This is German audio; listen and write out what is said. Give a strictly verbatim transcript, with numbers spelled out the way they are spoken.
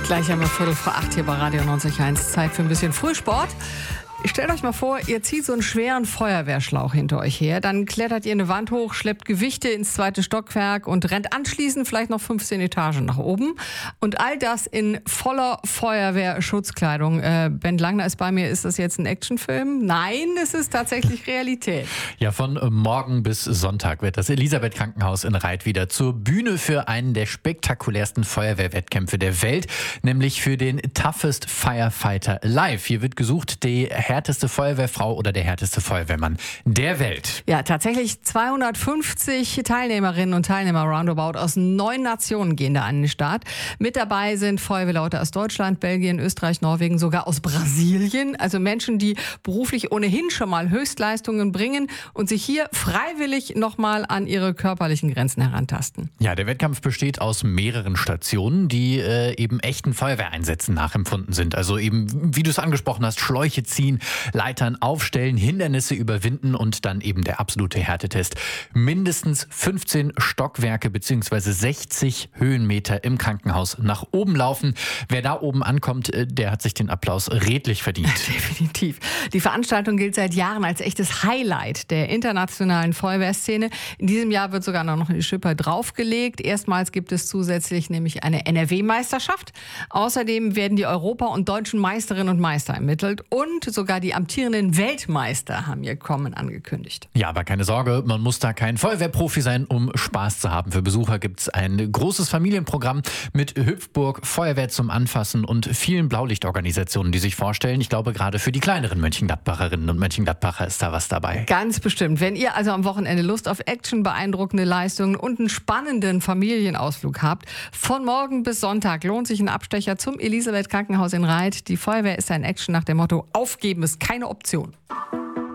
Gleich haben wir Viertel vor acht hier bei Radio neunzig Komma eins. Zeit für ein bisschen Frühsport. Stellt euch mal vor, ihr zieht so einen schweren Feuerwehrschlauch hinter euch her, dann klettert ihr eine Wand hoch, schleppt Gewichte ins zweite Stockwerk und rennt anschließend vielleicht noch fünfzehn Etagen nach oben. Und all das in voller Feuerwehrschutzkleidung. Äh, Ben Langner ist bei mir. Ist das jetzt ein Actionfilm? Nein, es ist tatsächlich Realität. Ja, von morgen bis Sonntag wird das Elisabeth-Krankenhaus in Reit wieder zur Bühne für einen der spektakulärsten Feuerwehrwettkämpfe der Welt, nämlich für den Toughest Firefighter Alive. Hier wird gesucht, die härteste Feuerwehrfrau oder der härteste Feuerwehrmann der Welt. Ja, tatsächlich zweihundertfünfzig Teilnehmerinnen und Teilnehmer roundabout aus neun Nationen gehen da an den Start. Mit dabei sind Feuerwehrleute aus Deutschland, Belgien, Österreich, Norwegen, sogar aus Brasilien. Also Menschen, die beruflich ohnehin schon mal Höchstleistungen bringen und sich hier freiwillig nochmal an ihre körperlichen Grenzen herantasten. Ja, der Wettkampf besteht aus mehreren Stationen, die äh, eben echten Feuerwehreinsätzen nachempfunden sind. Also eben, wie du es angesprochen hast, Schläuche ziehen, Leitern aufstellen, Hindernisse überwinden und dann eben der absolute Härtetest. Mindestens fünfzehn Stockwerke bzw. sechzig Höhenmeter im Krankenhaus nach oben laufen. Wer da oben ankommt, der hat sich den Applaus redlich verdient. Definitiv. Die Veranstaltung gilt seit Jahren als echtes Highlight der internationalen Feuerwehrszene. In diesem Jahr wird sogar noch eine Schippe draufgelegt. Erstmals gibt es zusätzlich nämlich eine N R W-Meisterschaft. Außerdem werden die Europa- und deutschen Meisterinnen und Meister ermittelt und sogar die amtierenden Weltmeister haben ihr Kommen angekündigt. Ja, aber keine Sorge, man muss da kein Feuerwehrprofi sein, um Spaß zu haben. Für Besucher gibt es ein großes Familienprogramm mit Hüpfburg, Feuerwehr zum Anfassen und vielen Blaulichtorganisationen, die sich vorstellen. Ich glaube, gerade für die kleineren Mönchengladbacherinnen und Mönchengladbacher ist da was dabei. Ganz bestimmt. Wenn ihr also am Wochenende Lust auf Action, beeindruckende Leistungen und einen spannenden Familienausflug habt, von morgen bis Sonntag lohnt sich ein Abstecher zum Elisabeth-Krankenhaus in Reit. Die Feuerwehr ist ein Action nach dem Motto: Aufgeben ist keine Option.